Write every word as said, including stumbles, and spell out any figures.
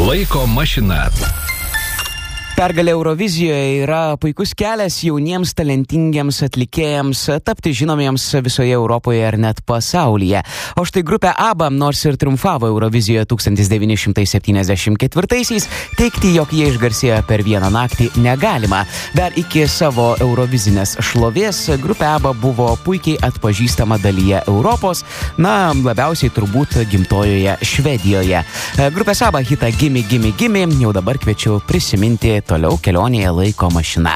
Laiko mašina. Pergalė Eurovizijoje yra puikus kelias jauniems talentingiems atlikėjams tapti žinomiems visoje Europoje ar net pasaulyje. O štai grupė ABBA, nors ir triumfavo Eurovizijoje tūkstantis devyni šimtai septyniasdešimt ketvirtaisiais, teigti, jog jie išgarsėjo per vieną naktį negalima. Dar iki savo eurovizinės šlovės grupė ABBA buvo puikiai atpažįstama dalyje Europos, na, labiausiai turbūt gimtojoje Švedijoje. Grupės ABBA hitą Gimme Gimme Gimme jau dabar kviečiu prisiminti toliau kelionėje laiko mašina.